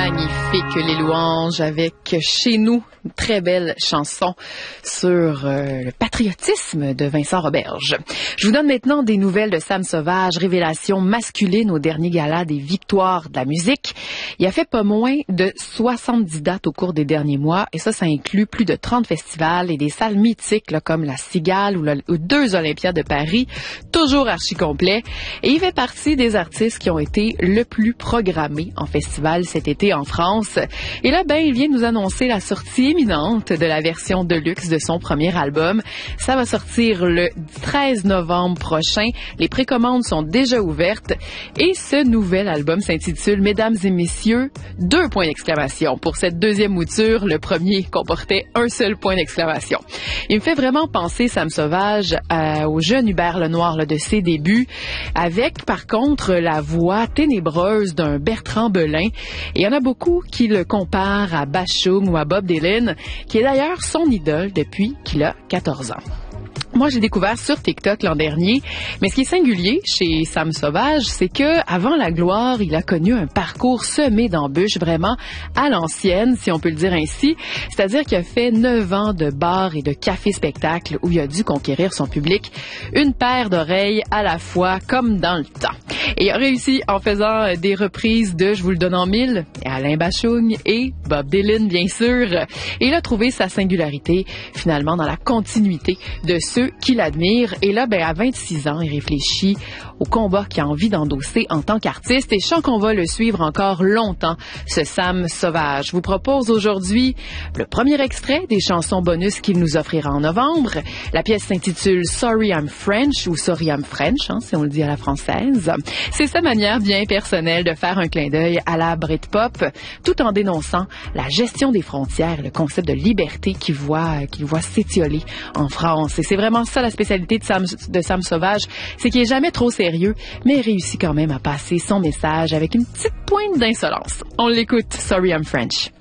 Magnifique, les louanges avec Chez nous, une très belle chanson sur le patriotisme de Vincent Roberge. Je vous donne maintenant des nouvelles de Sam Sauvage, révélation masculine au dernier gala des victoires de la musique. Il a fait pas moins de 70 dates au cours des derniers mois et ça inclut plus de 30 festivals et des salles mythiques là, comme la Cigale ou deux Olympiades de Paris, toujours archi complet. Et il fait partie des artistes qui ont été le plus programmés en festival cet été en France. Et là, il vient nous annoncer la sortie imminente de la version deluxe de son premier album. Ça va sortir le 13 novembre prochain. Les précommandes sont déjà ouvertes. Et ce nouvel album s'intitule Mesdames et Messieurs, 2 points d'exclamation. Pour cette deuxième mouture, le premier comportait un seul point d'exclamation. Il me fait vraiment penser, Sam Sauvage, au jeune Hubert Lenoir là, de ses débuts, avec par contre la voix ténébreuse d'un Bertrand Belin. Et il y en a beaucoup qui le comparent à Bashung ou à Bob Dylan, qui est d'ailleurs son idole depuis qu'il a 14 ans. Moi, j'ai découvert sur TikTok l'an dernier, mais ce qui est singulier chez Sam Sauvage, c'est que avant la gloire, il a connu un parcours semé d'embûches vraiment à l'ancienne, si on peut le dire ainsi. C'est-à-dire qu'il a fait 9 ans de bars et de cafés-spectacles où il a dû conquérir son public une paire d'oreilles à la fois, comme dans le temps. Et il a réussi en faisant des reprises de Je vous le donne en mille, Alain Bashung et Bob Dylan, bien sûr. Et il a trouvé sa singularité, finalement, dans la continuité de ceux qui l'admirent. Et là, à 26 ans, il réfléchit au combat qu'il a envie d'endosser en tant qu'artiste. Et je sens qu'on va le suivre encore longtemps, ce Sam Sauvage. Je vous propose aujourd'hui le premier extrait des chansons bonus qu'il nous offrira en novembre. La pièce s'intitule Sorry I'm French ou Sorry I'm French, si on le dit à la française. C'est sa manière bien personnelle de faire un clin d'œil à la Britpop, tout en dénonçant la gestion des frontières, le concept de liberté qu'il voit s'étioler en France. Et c'est vraiment ça la spécialité de Sam Sauvage, c'est qu'il est jamais trop sérieux, mais il réussit quand même à passer son message avec une petite pointe d'insolence. On l'écoute, Sorry I'm French.